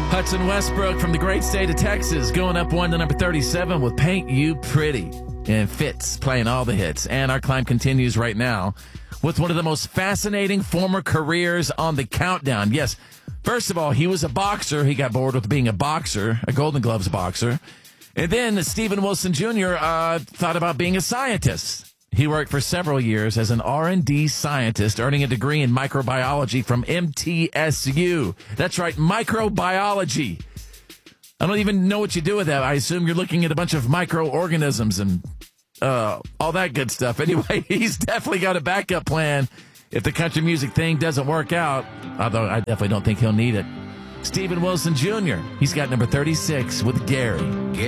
Hudson Westbrook from the great state of Texas going up one to number 37 with Paint You Pretty. And Fitz playing all the hits. And our climb continues right now with one of the most fascinating former careers on the countdown. Yes, first of all, he was a boxer. He got bored with being a boxer, a Golden Gloves boxer. And then Steven Wilson Jr. Thought about being a scientist. He worked for several years as an R&D scientist, earning a degree in microbiology from MTSU. That's right, microbiology. I don't even know what you do with that. I assume you're looking at a bunch of microorganisms and all that good stuff. Anyway, he's definitely got a backup plan if the country music thing doesn't work out, although I definitely don't think he'll need it. Steven Wilson Jr., he's got number 36 with Gary.